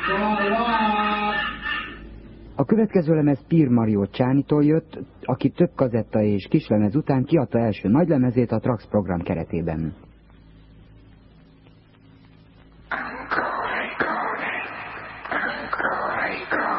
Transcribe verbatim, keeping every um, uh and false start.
A következő lemez Pír Mario Csánitól jött, aki több kazetta és kislemez után kiadta első nagylemezét a Trax program keretében. Ancora i cori, ancora i cori.